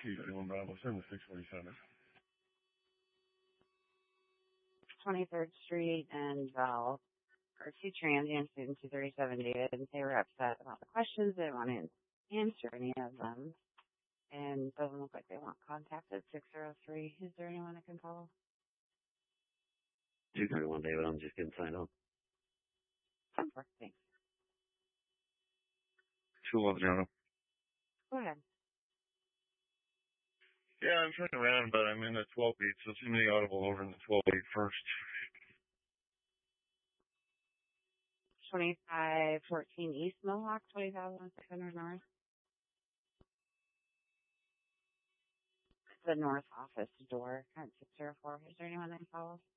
Keep doing Bravo 7647. 23rd Street and Val are two transients in 237 David. They were upset about the questions. They didn't want to answer any of them. And it doesn't look like they want contact at 603. Is there anyone I can call? 231 David, I'm just getting signed up. Thanks. 211 Jonah. Go ahead. Yeah, I'm turning around, but I'm in the 12 beat, so too many audible over in the 12 beat first. 2514 East Mohawk, 20,600 North. The north office door at 604. Is there anyone that follows?